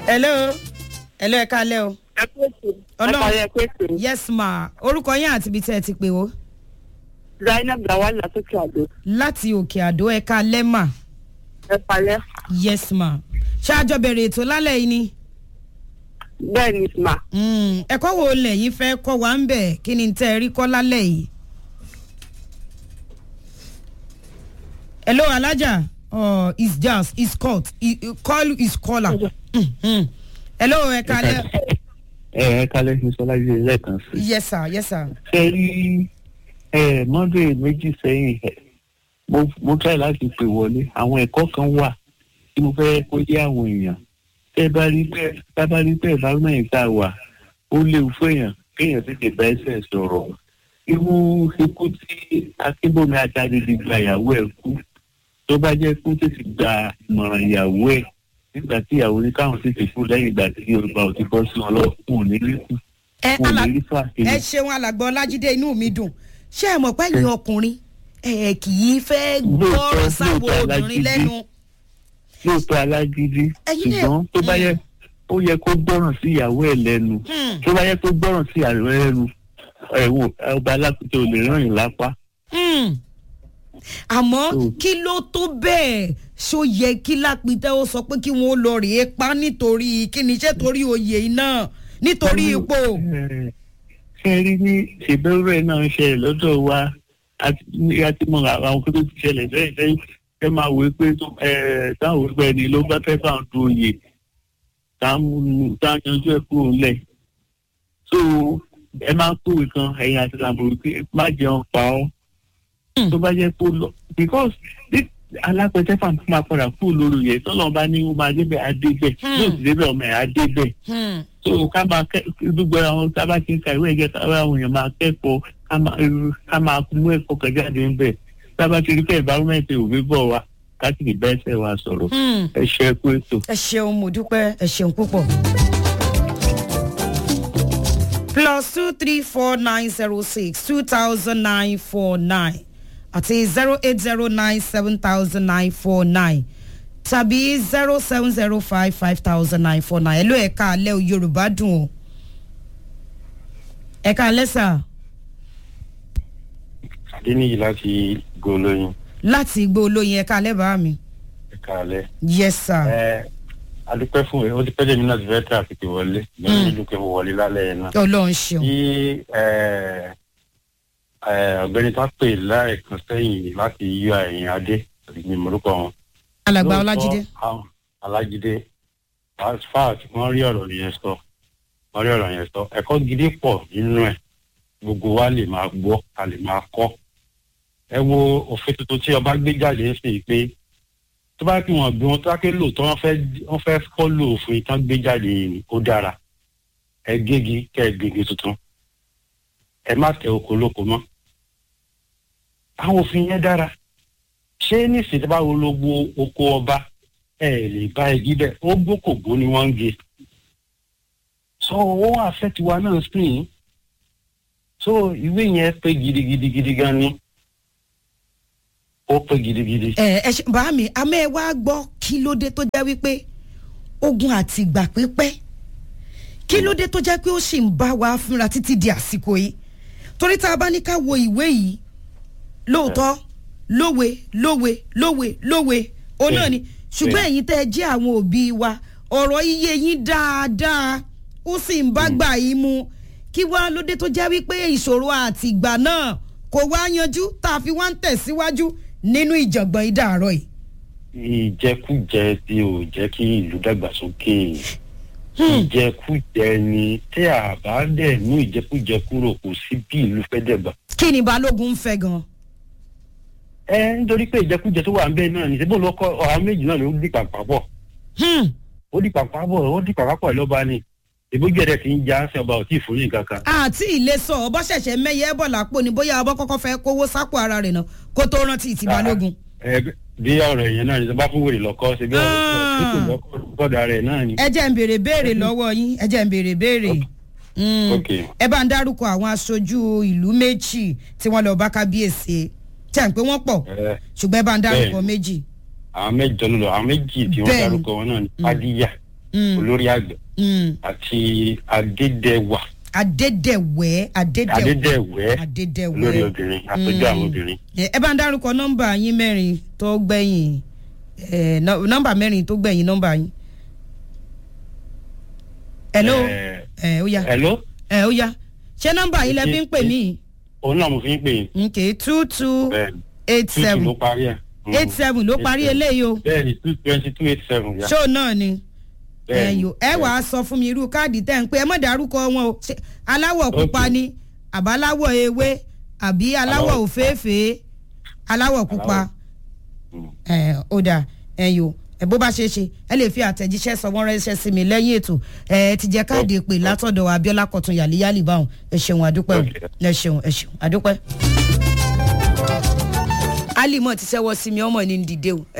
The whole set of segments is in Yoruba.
hello ẹ káalẹ́ o. ẹ pèsè. yes ma orúkọ yín àti ibi tí ẹ ti pè wò. Zainab Lawal látòkè àdó. láti òkè àdó ẹ káalẹ́ mà. ẹ palẹ́. yes ma ṣáájọ bẹ̀rẹ̀ ètò lálẹ́ yìí ni. bẹ́ẹ̀ ni mà. ẹ̀kọ́ wo lẹ́yìn fẹ́ kọ́ wa ń bẹ̀ kí ni tẹ́ ẹ rí kọ́ lálẹ́ yìí. hello alájà it's just it's called call is caller. hello ẹ káalẹ́. ẹ káalẹ́ ní sọlá yìí lẹ́ẹ̀kan sí. yes sir yes sir. ṣe rí monday méjì sẹ́yìn mo try láti pè wọlé àwọn ẹ̀kọ́ kan wà tí mo fẹ́ kó yé àwọn èèyàn tẹ́ bá rí pé environment tá a wà ó léwu fún èèyàn kéèyàn tètè bá ẹsẹ̀ sọ̀rọ̀ irú ikú tí akínbómi Ajáde gba ìyàwó ẹ̀ kú tó bá jẹ́ kó tètè gba ìmọ̀ràn ìyàwó ẹ̀ nígbà tí ìyàwó ní káwọn tètè kú lẹ́yìn ìgbà tí Yorùbá ò ti bọ́ sí wọn lọ́kùn nílé kú. ẹ ṣeun alàgbà Ọlájídé inú mi dùn ṣé ẹ mọ̀ pé ẹ̀yin ọkùnrin kì í fẹ́ gbọ́rọ̀ sáwọn obìnrin lẹ́nu. lóòótọ́ alágídí ṣùgbọ́n tó bá yẹ ó yẹ kó gbọ́ràn sí ìyàwó ẹ̀ lẹ́nu tó bá yẹ kó gbọ́ràn sí ìyàwó ẹ̀ lẹ́nu ẹ̀wò ọba alákùtà ò lè ràn yín lápá. àmọ́ kí ló tó bẹ́ẹ̀ ṣó yẹ kí Lápìtẹ́ ó sọ pé kí wọ́n lọ rèé pa nítorí kí ni iṣẹ́ torí oyè iná nítorí ipò. ṣe rí ní ìbẹ̀rẹ̀ náà ń ṣẹlẹ̀ lọ́dọ̀ wa àti mọ àwọn kó tó ti ṣẹlẹ̀ lẹ́yìn ẹ máa wò pé táwọn òwe ẹni ló bá fẹ́ bá ń du oyè tá a yanjú ẹ̀ kúrò lẹ̀. so ẹ máa ń kúrò kan ẹ̀yìn àti làbòrò pé má jẹun pa ọ́ tó bá jẹ́ kó lọ because alápẹ̀tẹ̀ fà máa padà kúrò lórí yẹn tọ́lọ́ bá ní ó máa débẹ̀ adébẹ̀ yóò sì débẹ̀ ọmọ ẹ̀ adébẹ̀. so ká máa dúgbò àwọn tá a bá ti ń ka ìwé ẹ̀jẹ̀ ká àwọn èèyàn máa kẹ́kọ̀ọ́ ká máa mú ẹ̀kọ́ kan jáde ń bẹ̀ tá a bá ti rí pé environment òwe bọ̀ wá ká sì bẹ́ẹ̀ sẹ́ wa sọ̀rọ̀ ẹ ṣe é kú ètò. ẹ ṣeun mo dúpẹ́ ẹ ṣeun púpọ̀. +23490620949 àti 080970949 tàbí 070550949 ẹ ló ẹ̀ka alẹ́ o Yorùbá dùn o ẹ̀ka alẹ́ sà. Adéníyì láti Igbó Olóyin. láti Igbó Olóyin ẹ̀ka alẹ́ bá mi. ẹ̀ka alẹ́. yes sir. adúpẹ́ fún ẹ ó ti pẹ́jẹ́ mi náà ti fẹ́ tàbíkì wọlé lọ́wọ́ nílùú kẹ́ mo wọlé lálẹ́ yẹn náà. Ọlọ́run ṣeun. tí ọ̀gbẹ́ni tá pè láìkan sẹ́yìn láti yọ ẹ̀yìn adé ní morúkọ wọn. alàgbà Ọlájídé. Alájídé as far as wọ́n rí ọ̀rọ̀ yẹn sọ ẹ̀kọ́ gidi pọ̀ nínú ẹ̀ gbogbo wa lè máa gbọ́ a lè máa kọ́. ẹ wo òfin tuntun tí ọba gbé jáde sí pé tó bá kí wọn bí wọn tó bá ké lóòótọ́ wọ́n fẹ́ fọ́lò òfin tán gbé jáde ó dára ẹ gégi kẹ́ ẹ gégi tuntun ẹ má tẹ oko lóko mọ́. àwọn òfin yẹn dára ṣé nísìnyí tó bá wo ló gbó oko ọba ẹ lè bá igi bẹ́ẹ̀ ó gbókògbó ni wọ́n ń ge. sọ owó àfẹ́ tiwa náà sìn so ìwé yẹn pé gidigidi gan ni ó pé gidigidi. ẹ ṣe bá mi àmọ́ ẹ wá gbọ́ kí ló dé tó jẹ́ wípé ogun àti ìgbà pípẹ́ kí ló dé tó jẹ́ pé ó sì ń bá wa fúnra títí di àsìkò yìí torí tá a bá ní ká wo ìwé yìí lóòótọ́ lówe òun náà ni ṣùgbọ́n ẹ̀yin tẹ́ ẹ jẹ́ àwọn òbí wa ọ̀rọ̀ iye yín dáadáa ó sì ń bá gbà yín mu kí wá ló dé tó jẹ́ wípé ìṣòro àti ìgbà náà kò wá yanjú tá a fi wá ń tẹ̀síwájú nínú ìjọ̀gbọ̀n ìdààrọ̀ yìí. ìjẹkújẹ tí ò jẹ́ kí ìlú dàgbàsókè ìjẹkújẹ ni tí a bá dẹ̀ mú ìjẹkújẹ kúrò kò sí bí ìlú fẹ́ dẹ̀gbà. kí ni Balógun ń fẹ́ gan. nítorí pé ìjẹkújẹ tó wà ń bẹ náà ní sẹ́bùn lọ́kọ́ ọ̀hán méjì náà ló dì pàpà pọ̀. ó dì pàpà pọ̀ lọ́ba ni ìbújẹ̀dẹ̀ ti ń já ṣe ọba ò tí ì fún yín kankan. àti ilé sọ ọbọ ṣẹ̀ṣẹ̀ mẹyẹ bọ lápò ni bóyá ọbọ kọ́kọ́ fẹ́ kówó sápò ara rẹ̀ náà kó tó rántí ti Balógun. bí ọ̀rọ̀ yẹn náà ni tó bá fún wèrè lọ́kọ́ ṣe bí ọ̀rọ̀ bọ́dà rẹ̀ náà ni. ẹ jẹ́ ń béèrè lọ́wọ́ yín ẹ bá ń dárúkọ àwọn aṣojú ìlú méjì tí wọ́n lọ bá kábíyèsí tí à ń pé wọ́n pọ̀ ṣùgbọ́n ẹ bá ń dárúkọ méjì. àwọn méjì tí wọ́n dárúkọ wọn náà ni Fádíyà olórí àgbẹ̀ àti adédèwà adédèwẹ́ olórí obìnrin àtọ́jú àwọn obìnrin. ẹ bá ń dárúkọ nọ́mbà yín mẹ́rin tó gbẹ̀yìn nọ́mbà mẹ́rin tó gbẹ̀yìn nọ́mbà yín. hello ó yá ó yá ṣé nọ́mbà yín lẹ fi ń pè mí. òun náà mo fi ń pè yín. ok 2287 ló parí ẹ̀. 87 ló parí eléyìí o. bẹ́ẹ̀ni 2287. ṣó náà ni ẹ wàá sọ fún mi irú káàdì tẹ́ ń pé ẹ mọ̀ dárúkọ wọn o aláwọ̀ pupa ni àbáláwọ̀ ewé àbí aláwọ̀ òféèfé aláwọ̀ pupa ó dà ẹ̀yọ́ bó bá ṣe é ṣe ẹ lè fi àtẹ̀jíṣẹ́ sọmọ́ ránṣẹ́ sí mi lẹ́yìn ètò ti jẹ́ káàdì pè látọ̀dọ̀ Abíọ́lá Kọ̀tún yàlíyàlí báwọn ẹ ṣeun àdúpẹ́ ẹ ṣeun àdúpẹ́. alimọ̀ ti ṣẹ́wọ́ sí mi ọmọ ní dìde o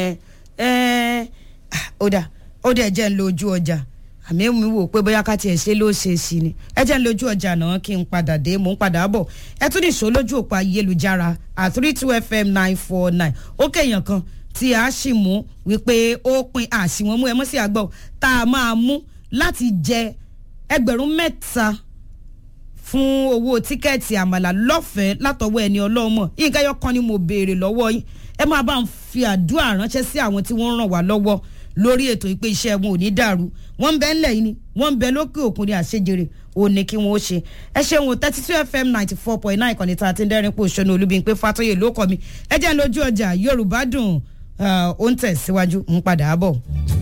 ó dẹ̀ jẹ́ ń lo ojú ọjà àmì mi wò pé bóyá ká tiẹ̀ ṣe ló ṣe sí ni ẹ jẹ́ ń lo ojú ọjà náà kí n padà dé mò ń padà bọ̀ ẹ tún ní ìṣó lójú òpó ayélujára @32fm949 ó kéèyàn kan tí a sì mú wípé ó pin àṣìwọ̀n mú ẹ mọ́ sí àgbọ̀ tá a máa mú láti jẹ 3,000 fún owó tíkẹ́ẹ̀tì àmàlà lọ́fẹ̀ẹ́ látọwọ́ ẹni ọlọ́mọ yínká yọkan ni mo béèrè lọ́wọ́ yín ẹ máa bá ń fi àdúrà ránṣẹ́ sí àwọn tí wọ́n ràn wá lọ́wọ́ lórí ètò ìpè iṣẹ́ wọn ò ní dàrú wọ́n ń bẹ ńlẹ̀ yìí ni wọ́n ń bẹ lókè òkun ní àṣejèrè ò ní kí wọ́n ó ṣe ẹ ṣeun 32fm 94.9 ìkànnì tá a ti ń dẹ́rìn pò ṣọ́nà Olúbímpé Fátóyè ló kọ́ mi ẹ jẹ́ lójú ọjà Yorùbá dùn ó ń tẹ̀síwájú ń padà bọ̀.